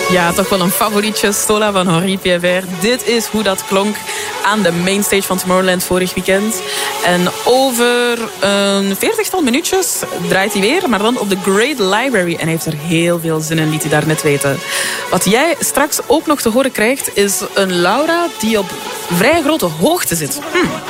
Ja, toch wel een favorietje. Sola van Henri Piévert. Dit is hoe dat klonk aan de mainstage van Tomorrowland vorig weekend. En over een 40-tal minuutjes draait hij weer, maar dan op de Great Library. En hij heeft er heel veel zin in, liet hij daarnet weten. Wat jij straks ook nog te horen krijgt, is een Laura die op vrij grote hoogte zit.